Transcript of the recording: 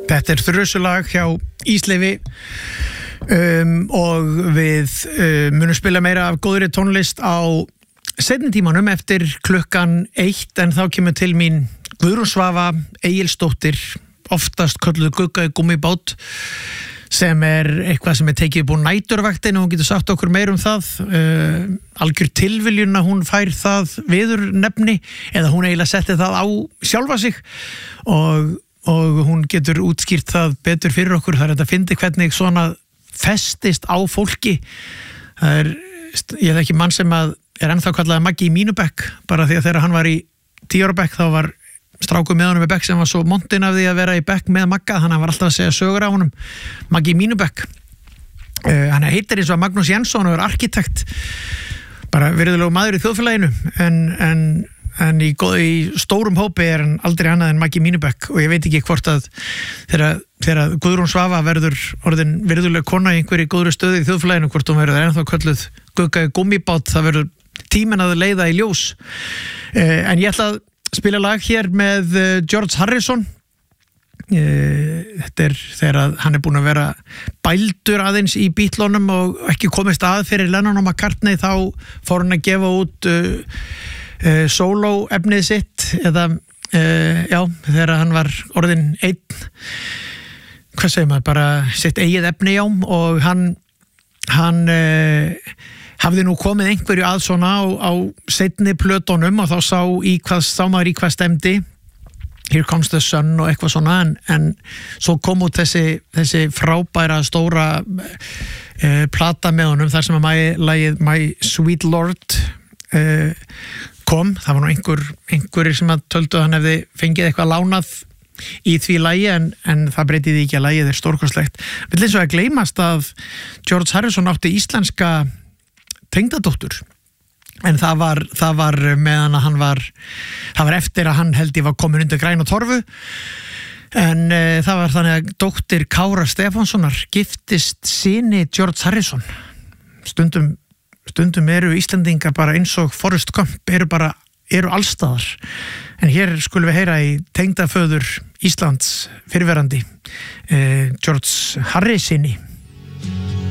Þetta þrjusulag hjá Ísleifi og við munum spila meira af góðri tónlist á seinni tímanum eftir klukkan 1 en þá kemur til mín Guðrún Svava Egilsdóttir, oftast kölluð Gugga í gummibát, sem eitthvað sem tekið upp úr næturvaktin og hún getur sagt okkur meir það. Algjör tilviljun að hún fær það viðurnefni eða hún eiginlega setti það á sjálfa sig og hún getur útskýrt það betur fyrir okkur. Það þetta fyndi hvernig svona festist á fólki. Ég þekki mann sem ennþá kallaði Maggi í mínu bekk, bara því að þegar hann var í 10 ára bekk þá var strákur með honum í bekk sem var svo montinn af því að vera í bekk með Magga, þannig að hann var alltaf að segja sögur á honum. Maggi í mínu bekk. Hann heitir eins og Magnús Jensson og arkitekt, bara virðulegur maður í þjóðfélaginu, en í stórum hópi hann aldrei annað en Maggi í mínu bekk. Og ég veit ekki hvort að þegar Guðrún Svava verður orðin virðuleg kona í einhverju góðri stöðu í þjóðfélaginu, hvort hún verður ennþá kölluð Gugga í gummibát, það verður tíminn að leiða í ljós. En ég ætla að spila lag hér með George Harrison. Þetta þegar hann búinn að vera bældur aðeins í Beatlunum og ekki komist að fyrir Lennon og McCartney, þá fór hann að gefa út solo efnið sitt eða þegar hann var orðin einn, hvað segir maður, bara sitt eigið efni og hann hafði nú komið einhverju að svona á seinni plötunum og þá sá maður í hvað stemdi, Here Comes the Sun og eitthvað svona, en svo kom út þessi frábæra stóra plata með honum þar sem að lagið My Sweet Lord kom. Það var nú einhverjir sem að töldu að hann hefði fengið eitthvað lánað í því lagi, en það breytiði ekki að lagið stórkostlegt. Vill eins og að gleymast að George Harrison átti íslenska tengdadóttur, en það var meðan að það var eftir að hann held ég var komin undir græn og torfu, en það var þannig að dóttir Kára Stefánssonar giftist syni George Harrison. Stundum eru Íslendingar bara eins og Forrest Gump, eru allstaðar, en hér skulum við heyra í tengdaföður Íslands fyrrverandi George Harrisoni.